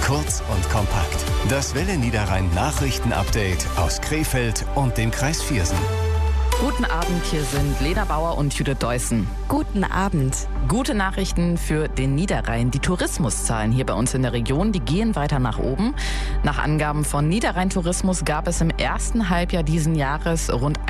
Kurz und kompakt. Das Welle Niederrhein Nachrichten-Update aus Krefeld und dem Kreis Viersen. Guten Abend, hier sind Lena Bauer und Judith Deussen. Guten Abend. Gute Nachrichten für den Niederrhein. Die Tourismuszahlen hier bei uns in der Region, die gehen weiter nach oben. Nach Angaben von Niederrhein Tourismus gab es im ersten Halbjahr diesen Jahres rund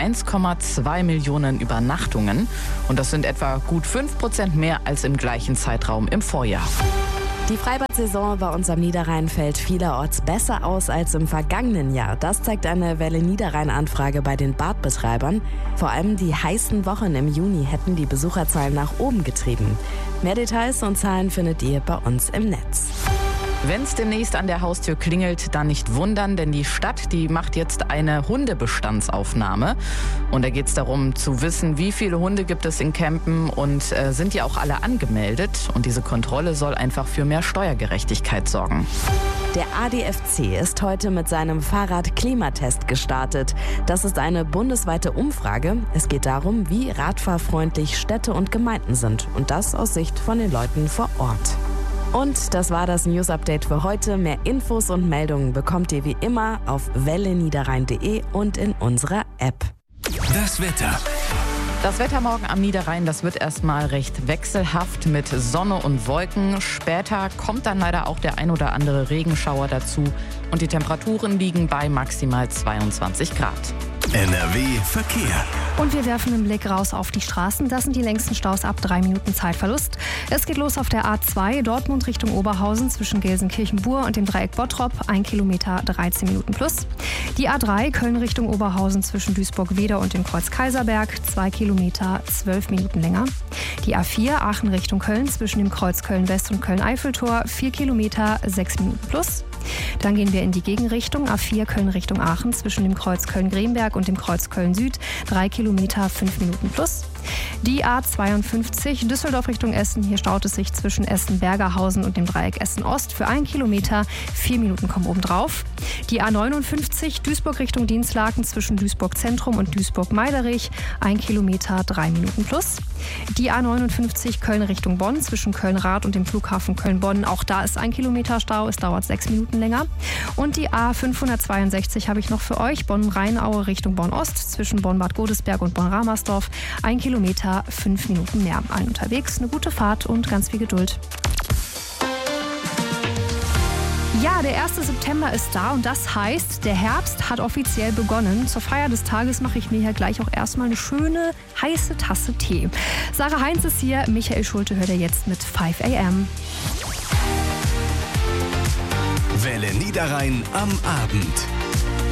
1,2 Millionen Übernachtungen. Und das sind etwa gut 5% mehr als im gleichen Zeitraum im Vorjahr. Die Freibad-Saison bei uns am Niederrhein fällt vielerorts besser aus als im vergangenen Jahr. Das zeigt eine Welle Niederrhein-Anfrage bei den Badbetreibern. Vor allem die heißen Wochen im Juni hätten die Besucherzahlen nach oben getrieben. Mehr Details und Zahlen findet ihr bei uns im Netz. Wenn es demnächst an der Haustür klingelt, dann nicht wundern, denn die Stadt, die macht jetzt eine Hundebestandsaufnahme. Und da geht es darum zu wissen, wie viele Hunde gibt es in Campen und sind die auch alle angemeldet. Und diese Kontrolle soll einfach für mehr Steuergerechtigkeit sorgen. Der ADFC ist heute mit seinem Fahrrad-Klimatest gestartet. Das ist eine bundesweite Umfrage. Es geht darum, wie radfahrfreundlich Städte und Gemeinden sind. Und das aus Sicht von den Leuten vor Ort. Und das war das News-Update für heute. Mehr Infos und Meldungen bekommt ihr wie immer auf welleniederrhein.de und in unserer App. Das Wetter. Das Wetter morgen am Niederrhein, das wird erstmal recht wechselhaft mit Sonne und Wolken. Später kommt dann leider auch der ein oder andere Regenschauer dazu. Und die Temperaturen liegen bei maximal 22 Grad. NRW Verkehr. Und wir werfen einen Blick raus auf die Straßen. Das sind die längsten Staus ab 3 Minuten Zeitverlust. Es geht los auf der A2 Dortmund Richtung Oberhausen zwischen Gelsenkirchen-Bur und dem Dreieck Bottrop. 1 Kilometer 13 Minuten plus. Die A3 Köln Richtung Oberhausen zwischen Duisburg-Wedau und dem Kreuz Kaiserberg. 2 Kilometer 12 Minuten länger. Die A4 Aachen Richtung Köln zwischen dem Kreuz Köln-West und Köln-Eiffeltor. 4 Kilometer 6 Minuten plus. Dann gehen wir in die Gegenrichtung. A4 Köln Richtung Aachen zwischen dem Kreuz Köln-Gremberg und dem Kreuz Köln-Süd. 3 Kilometer 5 Minuten plus. Die A52 Düsseldorf Richtung Essen. Hier staut es sich zwischen Essen-Bergerhausen und dem Dreieck Essen-Ost für 1 Kilometer. 4 Minuten kommen obendrauf. Die A59 Duisburg Richtung Dinslaken zwischen Duisburg-Zentrum und Duisburg-Meiderich. 1 Kilometer 3 Minuten plus. Die A59 Köln Richtung Bonn zwischen Köln-Rath und dem Flughafen Köln-Bonn. Auch da ist 1 Kilometer Stau. Es dauert 6 Minuten länger. Und die A562 habe ich noch für euch. Bonn-Rheinaue Richtung Bonn-Ost zwischen Bonn-Bad Godesberg und Bonn-Ramersdorf. 1 Kilometer, 5 Minuten mehr. Allen unterwegs eine gute Fahrt und ganz viel Geduld. Ja, der 1. September ist da und das heißt, der Herbst hat offiziell begonnen. Zur Feier des Tages mache ich mir hier gleich auch erstmal eine schöne, heiße Tasse Tee. Sarah Heinz ist hier, Michael Schulte hört ihr jetzt mit 5 AM. Welle Niederrhein am Abend.